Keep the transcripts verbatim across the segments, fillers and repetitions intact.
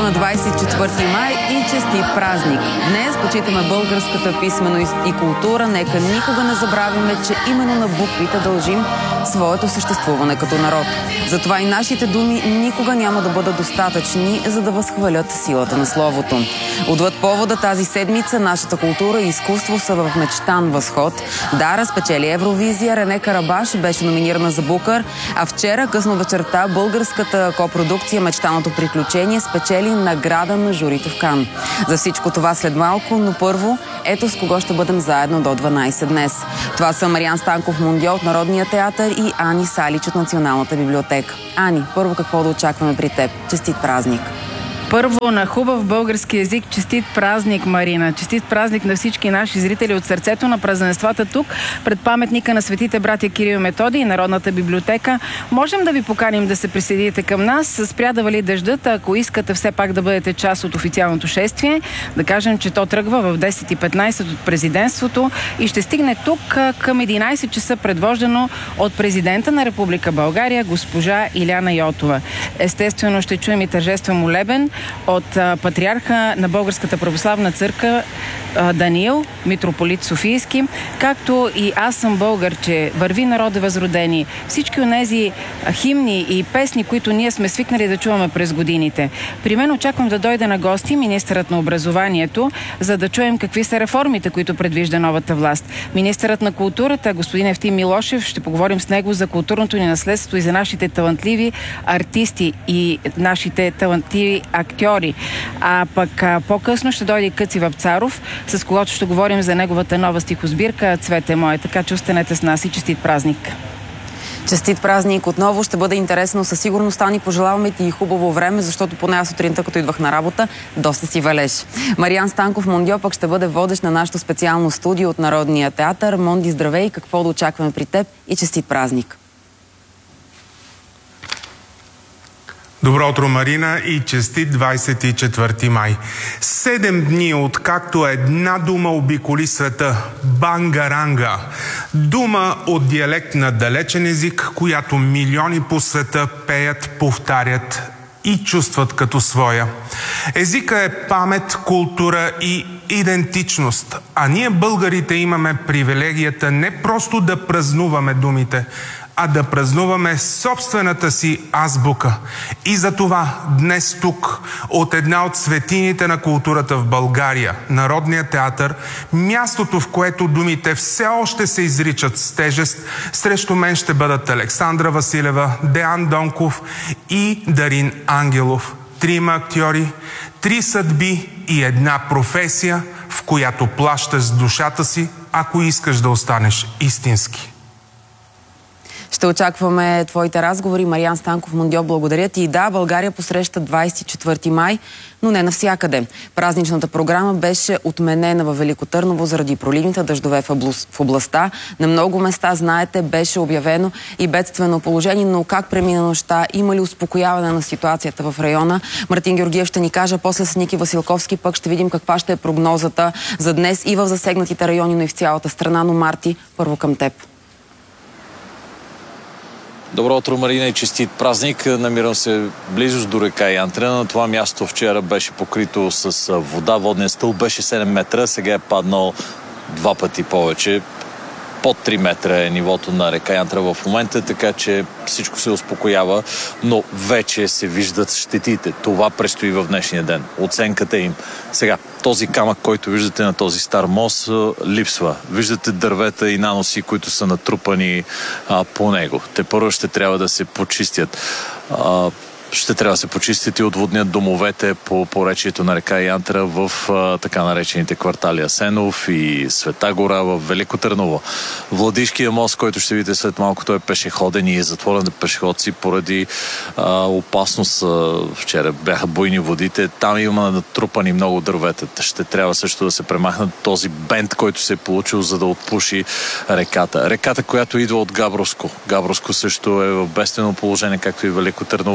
на двадесет и четвърти май и честит празник! Днес почитаме българската писменост и култура. Нека никога не забравяме, че именно на буквите дължим своето съществуване като народ. Затова и нашите думи никога няма да бъдат достатъчни, за да възхвалят силата на словото. Отвъд повода тази седмица нашата култура и изкуство са в мечтан възход. Дара спечели Евровизия, Рене Карабаш беше номинирана за Букър, а вчера късно вечерта българската копродукция Мечтаното приключение спечели награда на журито в Кан. За всичко това след малко, но първо ето с кого ще бъдем заедно до дванадесет днес. Това са Мариан Станков Мундьо от Народния театър и Ани Салич от Националната библиотека. Ани, първо какво да очакваме при теб? Честит празник! Първо, на хубав български език, честит празник, Марина. Честит празник на всички наши зрители от сърцето на празненствата тук, пред паметника на светите братя Кирил и Методий и Народната библиотека. Можем да ви поканим да се присъедините към нас. Спря да вали дъждът, ако искате все пак да бъдете част от официалното шествие. Да кажем, че то тръгва в десет и петнадесет от президентството и ще стигне тук към единадесет часа, предвождано от президента на Република България, госпожа Иляна Йотова. Естествено ще чуем и тържествен молебен от а, патриарха на Българската православна църква а, Даниил, митрополит Софийски, както и Аз съм българче, Върви народе възродени, всички онези химни и песни, които ние сме свикнали да чуваме през годините. При мен очаквам да дойде на гости министърът на образованието, за да чуем какви са реформите, които предвижда новата власт. Министърът на културата, господин Евтим Милошев, ще поговорим с него за културното ни наследство и за нашите талантливи артисти и нашите талантливи актьори. А пък а, по-късно ще дойде Къци Вапцаров, с когото ще говорим за неговата нова стихосбирка "Цвете мое". Така че останете с нас и честит празник! Честит празник! Отново ще бъде интересно. Със сигурност, Ани, пожелаваме ти и хубаво време, защото поне аз сутринта, като идвах на работа, доста си валеш. Мариан Станков Мундьо пък ще бъде водещ на нашото специално студио от Народния театър. Монди, здравей! Какво да очакваме при теб и честит празник! Добро утро, Марина, и честит двадесет и четвърти май. Седем дни откакто една дума обиколи света – бангаранга. Дума от диалект на далечен език, която милиони по света пеят, повтарят и чувстват като своя. Езика е памет, култура и идентичност. А ние, българите, имаме привилегията не просто да празнуваме думите, а да празнуваме собствената си азбука. И за това днес тук, от една от светините на културата в България, Народния театър, мястото, в което думите все още се изричат с тежест, срещу мен ще бъдат Александра Василева, Деян Донков и Дарин Ангелов. Трима актьори, три съдби и една професия, в която плащаш с душата си, ако искаш да останеш истински. Ще очакваме твоите разговори. Мариан Станков Мундьо, благодаря ти. И да, България посреща двадесет и четвърти май, но не навсякъде. Празничната програма беше отменена във Велико Търново заради проливните дъждове в областта. На много места, знаете, беше обявено и бедствено положение, но как премина нощта? Има ли успокояване на ситуацията в района? Мартин Георгиев ще ни каже, после с Ники Василковски пък ще видим каква ще е прогнозата за днес и в засегнатите райони, но и в цялата страна. Но, Марти, първо към теб. Добро утро, Марина, и честит празник. Намирам се близо до река Янтрена. На това място вчера беше покрито с вода. Водният стълб беше седем метра, сега е паднал два пъти повече. Под три метра е нивото на река Янтра в момента, така че всичко се успокоява, но вече се виждат щетите. Това предстои в днешния ден. Оценката им. Сега, този камък, който виждате на този стар мост, липсва. Виждате дървета и наноси, които са натрупани а, по него. Те първо ще трябва да се почистят. А, Ще трябва да се почистят и отводнят домовете по поречието на река Янтра в а, така наречените квартали Асенов и Света гора в Велико Търново. Владишкия мост, който ще видите след малко, той е пешеходен и е затворен за пешеходци поради а, опасност. А, вчера бяха буйни водите. Там има натрупани много дървета. Ще трябва също да се премахнат този бент, който се е получил, за да отпуши реката. Реката, която идва от Габровско. Габровско също е в бедствено положение, както и Велико Търново.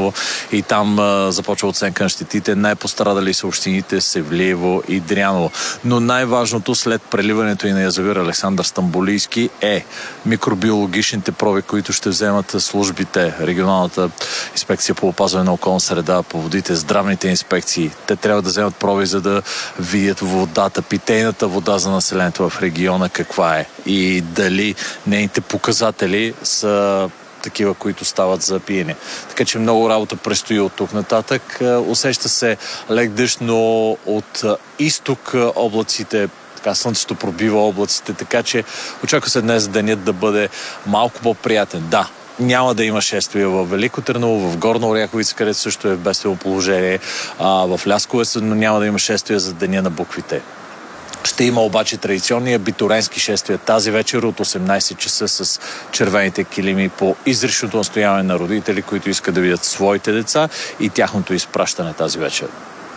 и там а, започва оценка на щетите. Най-пострадали са общините Севлиево и Дряново. Но най-важното след преливането и на язовир Александър Стамболийски е микробиологичните проби, които ще вземат службите, регионалната инспекция по опазване на околна среда, по водите, здравните инспекции. Те трябва да вземат проби, за да видят водата, питейната вода за населението в региона каква е и дали нейните показатели са такива, които стават за пиене. Така че много работа предстои от тук нататък. Усеща се лек дъжд, но от изток облаците, така слънцето пробива облаците, така че очаква се днес денят да бъде малко по-приятен. Да, няма да има шествия в Велико Търново, в Горна Оряховица, където също е в бедствено положение, а в Лясковец, но няма да има шествия за Деня на буквите. Ще има обаче традиционни абитуренски шествия тази вечер от осемнайсет часа с червените килими по изричното настояване на родители, които искат да видят своите деца и тяхното изпращане тази вечер.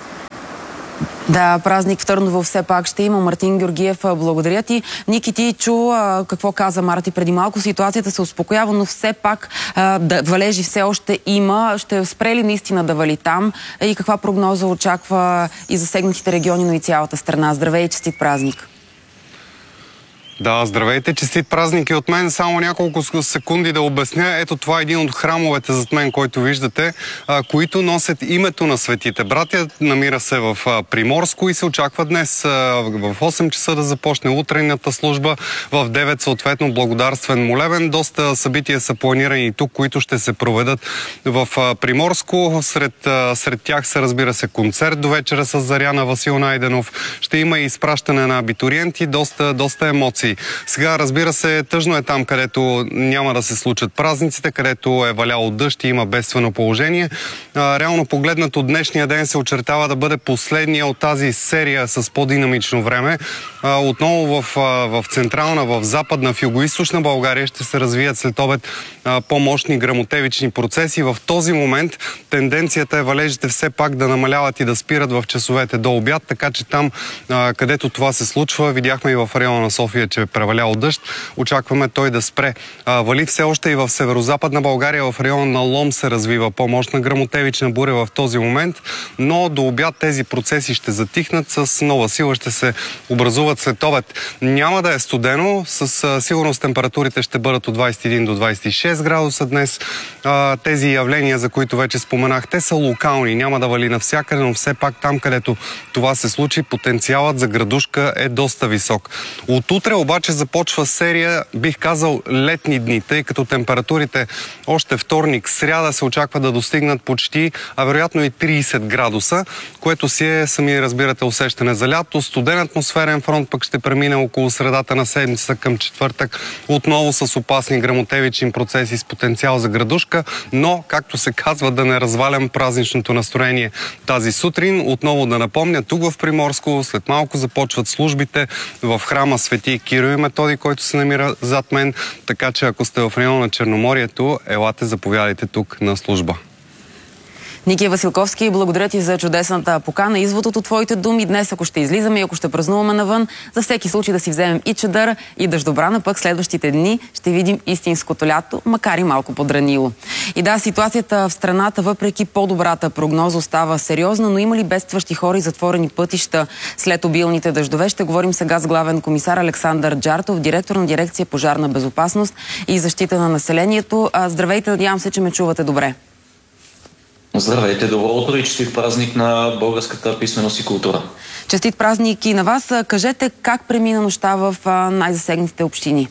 Да, празник в Търново все пак ще има. Мартин Георгиев, благодаря ти. Ники, ти чу а, какво каза Марти преди малко. Ситуацията се успокоява, но все пак а, да, валежи все още има. Ще спре ли наистина да вали там? И каква прогноза очаква и засегнатите региони, но и цялата страна? Здравей и честит празник! Да, здравейте, честит празник и от мен. Само няколко секунди да обясня. Ето това е един от храмовете зад мен, който виждате, а, които носят името на светите братя. Намира се в а, Приморско и се очаква днес а, в осем часа да започне утренната служба, в девет съответно благодарствен молебен. Доста събития са планирани тук, които ще се проведат в а, Приморско. Сред, а, сред тях се разбира се концерт до вечера с Заряна Васил Найденов. Ще има и изпращане на абитуриенти, доста, доста емоции. Сега, разбира се, тъжно е там, където няма да се случат празниците, където е валяло дъжд и има бедствено положение. А, реално погледнато, днешния ден се очертава да бъде последния от тази серия с по-динамично време. А, отново в, в централна, в западна, в югоизточна България ще се развият след обед а, по-мощни гръмотевични процеси. В този момент тенденцията е валежите все пак да намаляват и да спират в часовете до обяд, така че там, а, където това се случва, видяхме и в района на София, че е превалял дъжд. Очакваме той да спре. А, вали все още и в северо-западна България, в района на Лом се развива по-мощна гръмотевична буря в този момент, но до обяд тези процеси ще затихнат, с нова сила ще се образуват след обед. Няма да е студено, с а, сигурност температурите ще бъдат от двайсет и един до двайсет и шест градуса днес. А, тези явления, за които вече споменах, те са локални, няма да вали навсякъде, но все пак там, където това се случи, потенциалът за градушка е доста висок. От утре обаче започва серия, бих казал, летни дни, тъй като температурите още вторник, сряда се очаква да достигнат почти, а вероятно и трийсет градуса, което си е, сами разбирате, усещане за лято. Студен атмосферен фронт пък ще премине около средата на седмицата към четвъртък, отново с опасни гръмотевични процеси с потенциал за градушка, но, както се казва, да не развалям празничното настроение тази сутрин. Отново да напомня, тук в Приморско след малко започват службите в храма Свети Кирил и Методий, който се намира зад мен, така че ако сте в района на Черноморието, елате, заповядайте тук на служба. Ники Василковски, благодаря ти за чудесната покана. Изводът от твоите думи днес, ако ще излизаме и ако ще празнуваме навън, за всеки случай да си вземем и чадър, и дъждобрана, пък следващите дни ще видим истинското лято, макар и малко подранило. И да, ситуацията в страната, въпреки по-добрата прогноза, остава сериозна, но има ли бедстващи хора и затворени пътища след обилните дъждове? Ще говорим сега с главен комисар Александър Джартов, директор на дирекция Пожарна безопасност и защита на населението. Здравейте, надявам се, че ме чувате добре. Здравейте, добро утро и честит празник на българската писменост и култура. Честит празник и на вас. Кажете как премина нощта в най-засегнатите общини?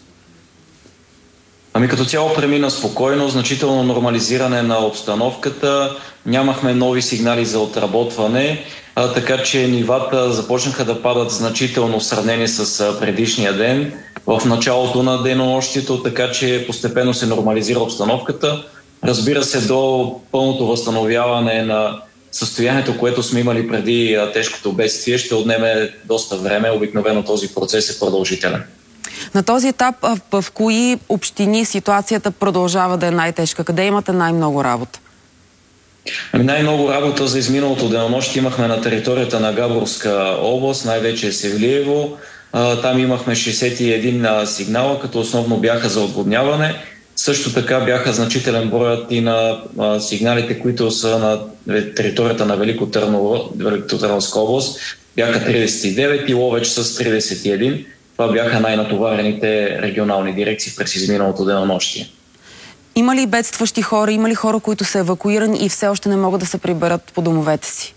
Ами като цяло премина спокойно, значително нормализиране на обстановката. Нямахме нови сигнали за отработване, а, така че нивата започнаха да падат значително в сравнение с предишния ден. В началото на денонощието, така че постепенно се нормализира обстановката. Разбира се, до пълното възстановяване на състоянието, което сме имали преди тежкото бедствие, ще отнеме доста време. Обикновено този процес е продължителен. На този етап в кои общини ситуацията продължава да е най-тежка? Къде имате най-много работа? Ами най-много работа за изминалото денонощие имахме на територията на Габровска област, най-вече Севлиево. Там имахме шейсет и един сигнала, като основно бяха за отводняване. Също така бяха значителен броят и на а, сигналите, които са на територията на Велико Търново, Великотърновска област. Бяха тридесет и девет и Ловеч с тридесет и един. Това бяха най-натоварените регионални дирекции през изминалото денонощие. Има ли бедстващи хора, има ли хора, които са евакуирани и все още не могат да се приберат по домовете си?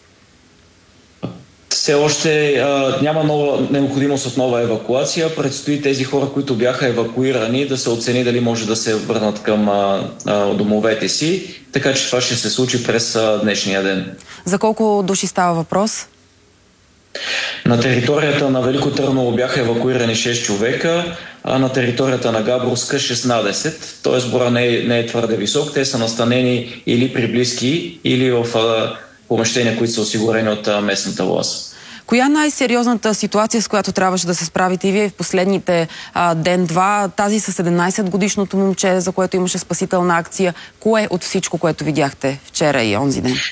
Все още а, няма нова необходимост от нова евакуация. Предстои тези хора, които бяха евакуирани, да се оцени дали може да се върнат към а, а, домовете си. Така че това ще се случи през а, днешния ден. За колко души става въпрос? На територията на Велико Търново бяха евакуирани шест човека, а на територията на Габровска шестнадесет. Тоест броя не е, не е твърде висок. Те са настанени или при близки, или в а, помещения, които са осигурени от а, местната власт. Коя е най-сериозната ситуация, с която трябваше да се справите и вие в последните а, ден-два? Тази със седемнадесетгодишното момче, за което имаше спасителна акция. Кое от всичко, което видяхте вчера и онзи ден?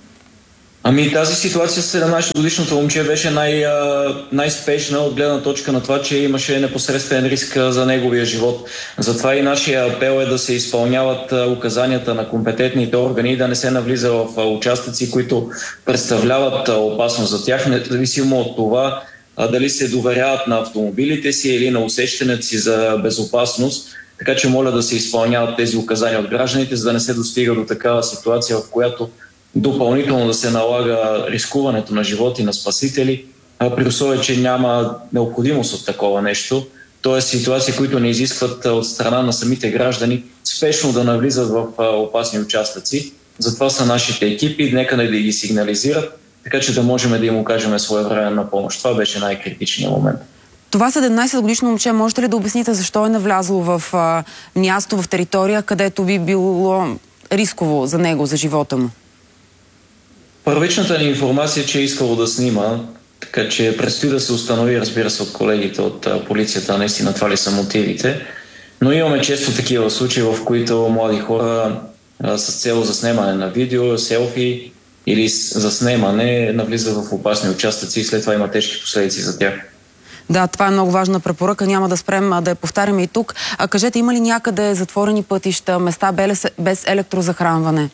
Ами тази ситуация с седемнадесетгодишното момче беше най, най-спешна от гледна точка на това, че имаше непосредствен риск за неговия живот. Затова и нашия апел е да се изпълняват указанията на компетентните органи и да не се навлиза в участъци, които представляват опасност за тях, независимо от това дали се доверяват на автомобилите си или на усещането си за безопасност. Така че моля да се изпълняват тези указания от гражданите, за да не се достига до такава ситуация, в която допълнително да се налага рискуването на животи на спасители, при условие, че няма необходимост от такова нещо. Тоест ситуации, които не изискват от страна на самите граждани спешно да навлизат в опасни участъци. Затова са нашите екипи, нека да ги сигнализират, така че да можем да им окажем своевременна помощ. Това беше най-критичният момент. Това седемнадесетгодишно момче, можете ли да обясните защо е навлязло в а, място, в територия, където би било рисково за него, за живота му? Първичната ни информация е, че е искало да снима, така че предстои да се установи, разбира се, от колегите от а, полицията, наистина това ли са мотивите. Но имаме често такива случаи, в които млади хора а, с цел заснемане на видео, селфи или заснемане навлизат в опасни участъци и след това има тежки последици за тях. Да, това е много важна препоръка. Няма да спрем а, да я повтаряме и тук. А кажете, има ли някъде затворени пътища, места без, без електрозахранване?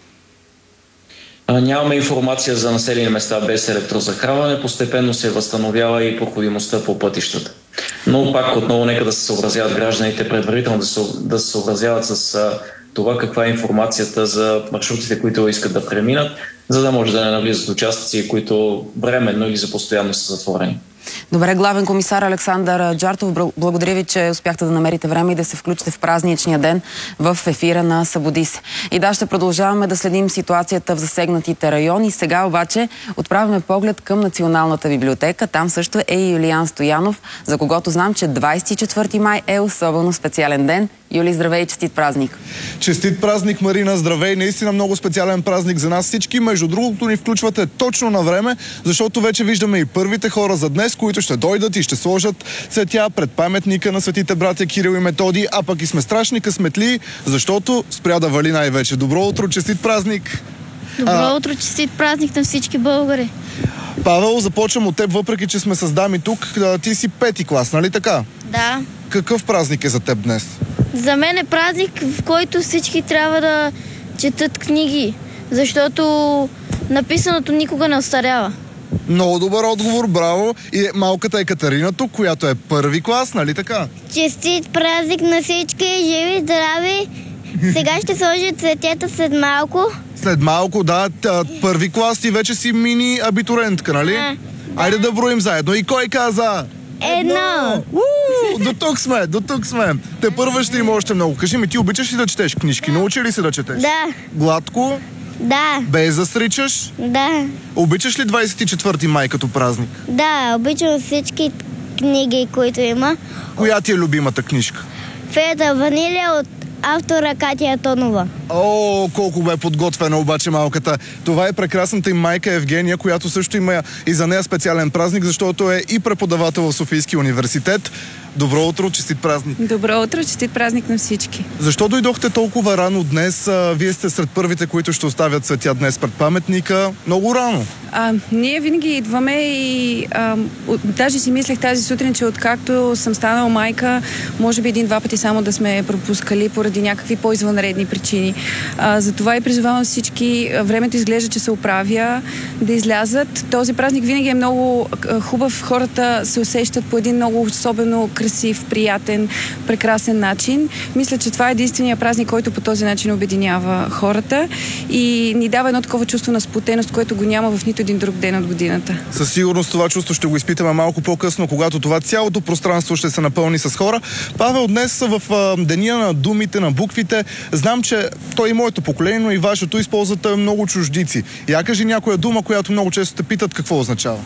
Нямаме информация за населени места без електрозахранване. Постепенно се възстановява и проходимостта по пътищата. Но пак отново нека да се съобразяват гражданите предварително, да се, да се съобразяват с а, това каква е информацията за маршрутите, които искат да преминат, за да може да не навлизат участъци, които временно или за постоянно са затворени. Добре, главен комисар Александър Джартов, благодаря ви, че успяхте да намерите време и да се включите в празничния ден в ефира на Събуди се. И да, ще продължаваме да следим ситуацията в засегнатите райони. Сега обаче отправяме поглед към Националната библиотека. Там също е и Юлиан Стоянов, за когото знам, че двадесет и четвърти май е особено специален ден. Юли, здравей и честит празник! Честит празник, Марина, здравей! Наистина много специален празник за нас всички. Между другото ни включвате точно на време, защото вече виждаме и първите хора за днес, които ще дойдат и ще сложат цветя пред паметника на светите братя Кирил и Методий, а пък и сме страшни късметли, защото спря да вали най-вече. Добро утро, честит празник! Добро а... утро, честит празник на всички българи! Павел, започвам от теб, въпреки че сме с дами тук. Ти си пети клас, нали така? Да. Какъв празник е за теб днес? За мен е празник, в който всички трябва да четат книги, защото написаното никога не остарява. Много добър отговор, браво! И малката Екатерина тук, която е първи клас, нали така? Честит празник на всички, живи, здрави! Сега ще сложа цветята след малко. След малко, да. Първи клас, ти вече си мини абитурентка, нали? А, да. Айде да броим заедно. И кой каза? Едно! Уу, до тук сме, до тук сме. Те първа ще има още много. Кажи ми, ти обичаш ли да четеш книжки? Научи ли се да четеш? Да. Гладко? Да. Без да сричаш? Да. Обичаш ли двадесет и четвърти май като празник? Да, обичам всички книги, които има. Коя ти е любимата книжка? Феята Ванилия от автора Катя Тонова. О, колко бе подготвена обаче малката. Това е прекрасната им майка Евгения, която също има и за нея специален празник, защото е и преподавател в Софийския университет. Добро утро, честит празник. Добро утро, честит празник на всички. Защо дойдохте толкова рано днес? Вие сте сред първите, които ще оставят цветя днес пред паметника. Много рано. А, ние винаги идваме и а, даже си мислех тази сутрин, че откакто съм станала майка, може би един-два пъти само да сме пропускали поради някакви по-извънредни причини. А, затова и призовавам всички, времето изглежда, че се оправя, да излязат. Този празник винаги е много хубав, хората се усещат по един много особено красив, приятен, прекрасен начин. Мисля, че това е единствения празник, който по този начин обединява хората и ни дава едно такова чувство на сплотеност, което го няма в нито един друг ден от годината. Със сигурност това чувство ще го изпитаме малко по-късно, когато това цялото пространство ще се напълни с хора. Павел, днес в а, деня на думите, на буквите, знам, че той и моето поколение, но и вашето използвате много чуждици. Я кажи някоя дума, която много често те питат какво означава.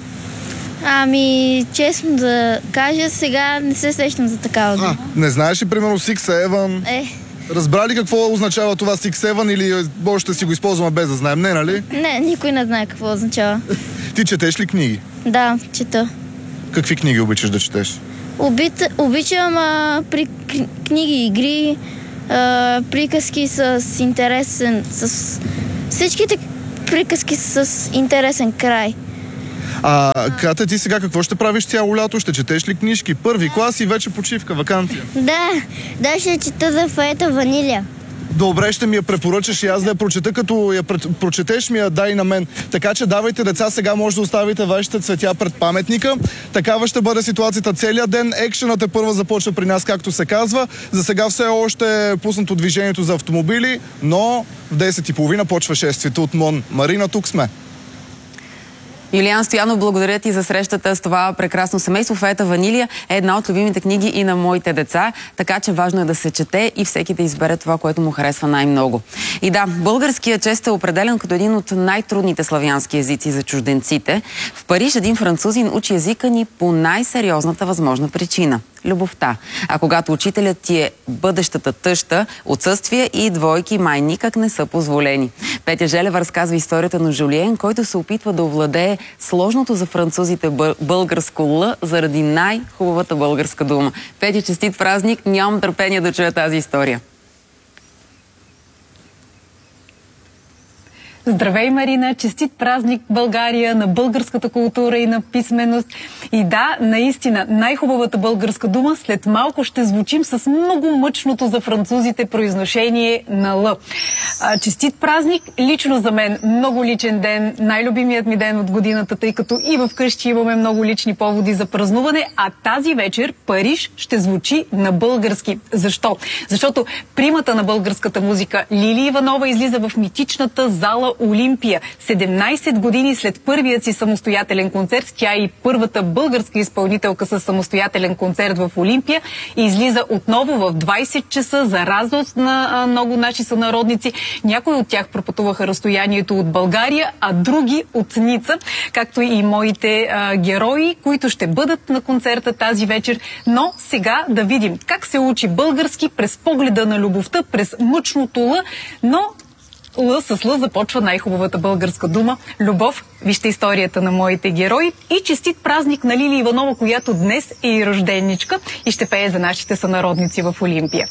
Ами, честно да кажа, сега не се сещам за такава дума. А, не знаеш ли, примерно, Six Seven? Е. Разбрали какво означава това Six Seven или може ще си го използваме без да знаем? Не, нали? Не, никой не знае какво означава. Ти четеш ли книги? Да, чета. Какви книги обичаш да четеш? Обит, обичам а, при, книги, игри, а, приказки с интересен... с всичките приказки с интересен край. А, Катя, ти сега какво ще правиш цяло лято? Ще четеш ли книжки? Първи клас и вече почивка, ваканция? Да, да, ще чета за Фаета Ванилия. Добре, ще ми я препоръчаш и аз да я прочета, като я прочетеш ми я дай на мен. Така че давайте, деца, сега може да оставите вашите цветя пред паметника. Такава ще бъде ситуацията целият ден. Екшенът е първа започва при нас, както се казва. За сега все още е пуснато движението за автомобили, но в десет и половина почва шествието от МОН. Марина, тук сме. Юлиан Стоянов, благодаря ти за срещата с това прекрасно семейство. Фаета Ванилия е една от любимите книги и на моите деца, така че важно е да се чете и всеки да избере това, което му харесва най-много. И да, българският чест е определен като един от най-трудните славянски езици за чужденците. В Париж един французин учи езика ни по най-сериозната възможна причина – любовта. А когато учителят ти е бъдещата тъща, отсъствия и двойки май никак не са позволени. Петя Желева разказва историята на Жулиен, който се опитва да овладее сложното за французите българско Л заради най-хубавата българска дума. Петя, честит празник! Нямам търпение да чуя тази история. Здравей, Марина! Честит празник България, на българската култура и на писменост. И да, наистина, най-хубавата българска дума след малко ще звучим с много мъчното за французите произношение на Л. А, честит празник, лично за мен, много личен ден, най-любимият ми ден от годината, тъй като и в къщи имаме много лични поводи за празнуване, а тази вечер Париж ще звучи на български. Защо? Защото примата на българската музика Лили Иванова излиза в митичната зала Олимпия. седемнайсет години след първият си самостоятелен концерт, тя е и първата българска изпълнителка с самостоятелен концерт в Олимпия и излиза отново в двайсет часа за радост на а, много наши сънародници. Някои от тях пропътуваха разстоянието от България, а други от Ница, както и моите а, герои, които ще бъдат на концерта тази вечер. Но сега да видим как се учи български през погледа на любовта, през мъчното Л, но Л с Л започва най-хубавата българска дума – любов. Вижте историята на моите герои и честит празник на Лили Иванова, която днес е и рожденничка и ще пее за нашите сънародници в Олимпия.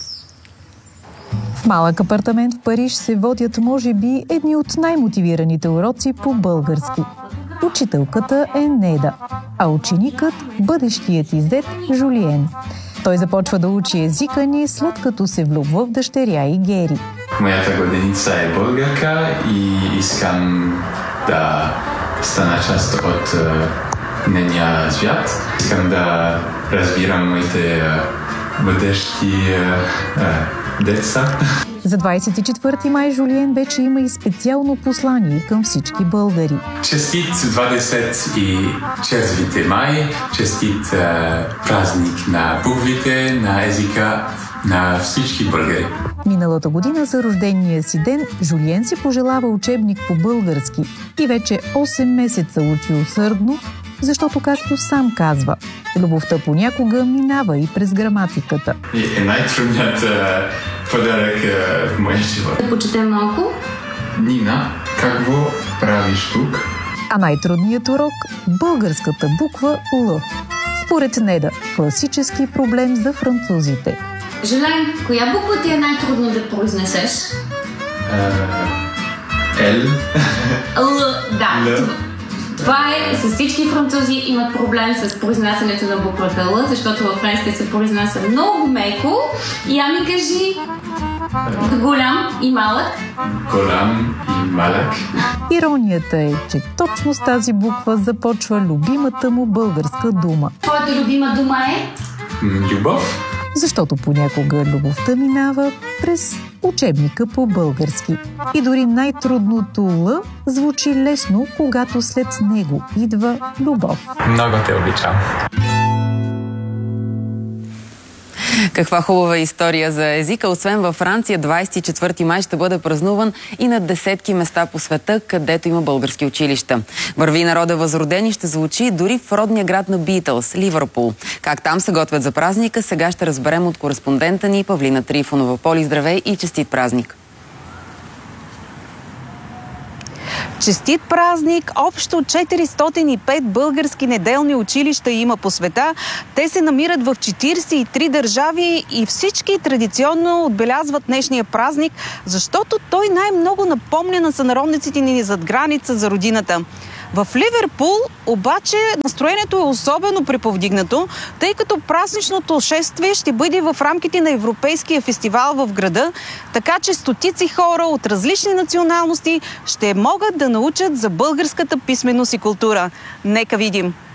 В малък апартамент в Париж се водят, може би, едни от най-мотивираните уроци по български. Учителката е Неда, а ученикът – бъдещият й зет Жулиен. Той започва да учи езика ни, след като се влюбва в дъщеря и Гери. Моята годеница е българка и искам да стана част от uh, нейния свят. Искам да разбирам моите uh, бъдещи uh, uh, деца. За двайсет и четвърти май Жулиен вече има и специално послание към всички българи. Честит двадесет и четвърти май, честит uh, празник на буквите, на езика на всички българи. Миналата година за рождения си ден Жулиен си пожелава учебник по български и вече осем месеца учи усърдно, защото, както сам казва, любовта понякога минава и през граматиката. Е най-трудният uh, подарък uh, в моя живот. Да почетем малко. Нина, какво правиш тук? А най-трудният урок – българската буква Л. Според Неда, класически проблем за французите. Жулиен, коя буква ти е най-трудно да произнесеш? Л. Л, да. Това е, с всички французи имат проблем с произнасянето на буквата Л, защото във френски се произнася много меко. И я ми кажи голям и малък. Голям и малък. Иронията е, че точно с тази буква започва любимата му българска дума. Твоята любима дума е? Любов. Защото понякога любовта минава през учебника по български. И дори най-трудното Л звучи лесно, когато след него идва любов. Много те обичам. Каква хубава история за езика. Освен във Франция, двадесет и четвърти май ще бъде празнуван и на десетки места по света, където има български училища. Върви народа възроден и ще звучи дори в родния град на Битълс, Ливърпул. Как там се готвят за празника, сега ще разберем от кореспондента ни Павлина Трифонова. Поли, здравей и честит празник! Честит празник! Общо четиристотин и пет български неделни училища има по света. Те се намират в четиридесет и три държави и всички традиционно отбелязват днешния празник, защото той най-много напомня на сънародниците ни зад граница за родината. В Ливърпул обаче настроението е особено приповдигнато, тъй като празничното шествие ще бъде в рамките на Европейския фестивал в града, така че стотици хора от различни националности ще могат да научат за българската писменост и култура. Нека видим!